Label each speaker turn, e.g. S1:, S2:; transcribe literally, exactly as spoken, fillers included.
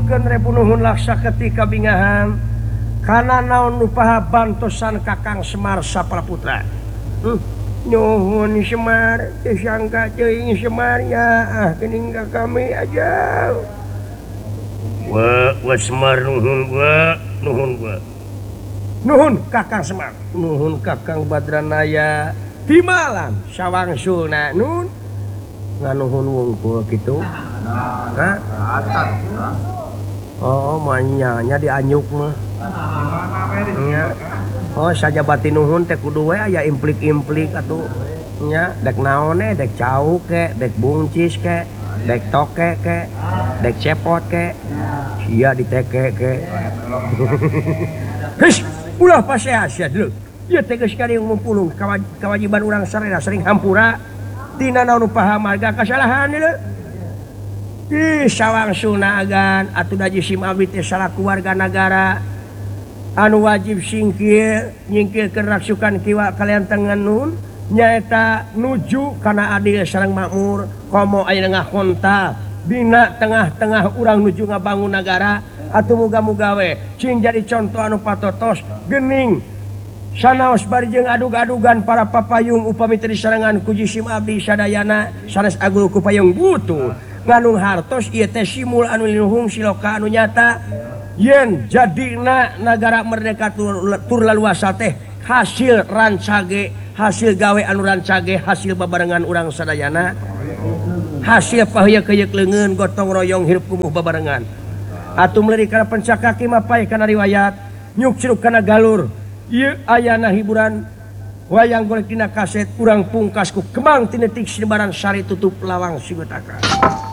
S1: nuturkeun repunuhun laksa ketika bingahan kana naon nu paha bantosan Kakang Semar Sapraputra. Hmm. Nuhun Semar, teu sangka teuing Semar ya, ah geuning ka kami aja. Wa wa Semar nuhun wa, nuhun wa. Nuhun Kakang Semar, nuhun Kakang Badranaya. Timalan sawangsulna nun nganuhun wungkul kitu. Hah? Oh, manyanya dianyuk mah. Nya. Oh, saja batin nuhun teh kudu we aya implik-implik atuh. Nya, dek naon eh, dek cau ke, dek bungcis ke, dek toke ke, dek cepot ke. Sia diteke ke. His, ulah pasehat dulu. Ieu teh geus kali ngumpulung kewajiban urang sarena sering hampura tina naon paham marga kasalahan deuleu. Ih, sawangsulna agan atuh da jisim abdi teh salaku warga negara anu wajib singkir nyingkirkeun raksukan kiwa kalian tengen nun nyaeta nuju kana adil sareng makmur komo aya ngakonta dina tengah-tengah urang nuju ngabangun negara atuh muga-muga we cing jadi contoh anu patotos geuning sanaos bari jeung adug-adugan para papayung upami teu disarengan ku jisim abdi sadayana sanes agul ku payung butuh nganung hartos ieu teh simul anu linuhung siloka anu nyata yen jadina negara merdeka tur, tur laluasa teh hasil rancage hasil gawe anu rancage hasil babarengan urang sadayana hasil paheuyeuh-keuyeuh leungeun gotong royong hirup kumuh babarengan atuh meuli kana pencakaki mapai kana riwayat nyuk ciruk kana galur. Ieu ayana hiburan wayang golek dina kaset urang pungkas ku kembang tinetik sinebaran sari tutup lawang sigetaka.